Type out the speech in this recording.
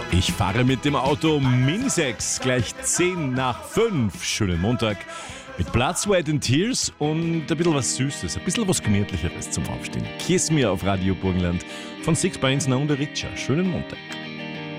Ich fahre mit dem Auto Mini 6, gleich 10 nach 5. Schönen Montag mit Blood, Sweat and Tears und ein bisschen was Süßes, ein bisschen was Gemütlicheres zum Aufstehen. Kiss Me auf Radio Burgenland von Six Beins und der Richer. Schönen Montag.